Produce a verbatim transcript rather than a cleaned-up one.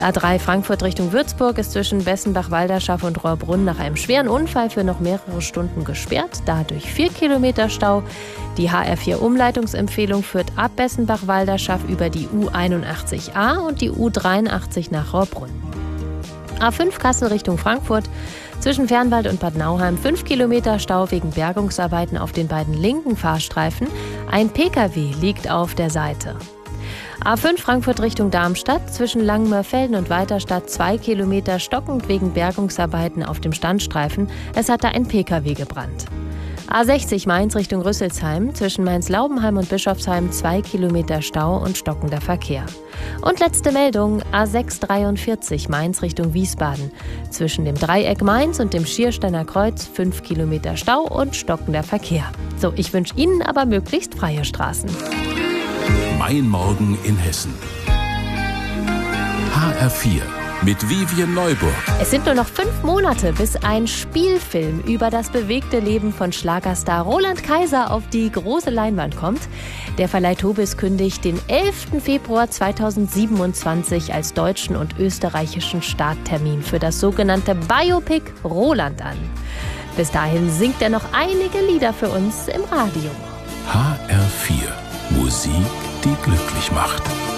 A drei Frankfurt Richtung Würzburg ist zwischen Bessenbach-Walderschaff und Rohrbrunn nach einem schweren Unfall für noch mehrere Stunden gesperrt. Dadurch vier Kilometer Stau. Die H R vier Umleitungsempfehlung führt ab Bessenbach-Walderschaff über die U einundachtzig a und die U dreiundachtzig nach Rohrbrunn. A fünf Kassel Richtung Frankfurt. Zwischen Fernwald und Bad Nauheim fünf Kilometer Stau wegen Bergungsarbeiten auf den beiden linken Fahrstreifen. Ein Pkw liegt auf der Seite. A fünf Frankfurt Richtung Darmstadt, zwischen Langenmörfelden und Weiterstadt zwei Kilometer stockend wegen Bergungsarbeiten auf dem Standstreifen. Es hatte ein Pkw gebrannt. A sechzig Mainz Richtung Rüsselsheim, zwischen Mainz-Laubenheim und Bischofsheim zwei Kilometer Stau und stockender Verkehr. Und letzte Meldung, A sechs dreiundvierzig Mainz Richtung Wiesbaden. Zwischen dem Dreieck Mainz und dem Schiersteiner Kreuz fünf Kilometer Stau und stockender Verkehr. So, ich wünsche Ihnen aber möglichst freie Straßen. Mein Morgen in Hessen. H R vier mit Vivien Neuburg. Es sind nur noch fünf Monate, bis ein Spielfilm über das bewegte Leben von Schlagerstar Roland Kaiser auf die große Leinwand kommt. Der Verleih Tobis kündigt den elften Februar zweitausendsiebenundzwanzig als deutschen und österreichischen Starttermin für das sogenannte Biopic Roland an. Bis dahin singt er noch einige Lieder für uns im Radio. H R vier. Musik, die glücklich macht.